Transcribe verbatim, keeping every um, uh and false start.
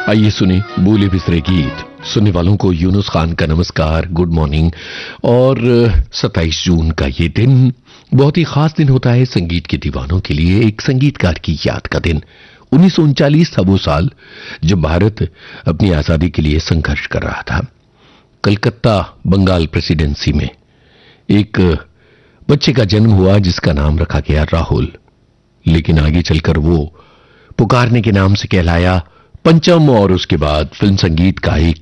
आइए सुने बोले बिसरे गीत। सुनने वालों को यूनुस खान का नमस्कार, गुड मॉर्निंग। और सत्ताईस जून का ये दिन बहुत ही खास दिन होता है संगीत के दीवानों के लिए, एक संगीतकार की याद का दिन। उन्नीस सौ उनचालीस था वो साल जब भारत अपनी आजादी के लिए संघर्ष कर रहा था। कलकत्ता बंगाल प्रेसिडेंसी में एक बच्चे का जन्म हुआ जिसका नाम रखा गया राहुल, लेकिन आगे चलकर वो पुकारने के नाम से कहलाया पंचम और उसके बाद फिल्म संगीत का एक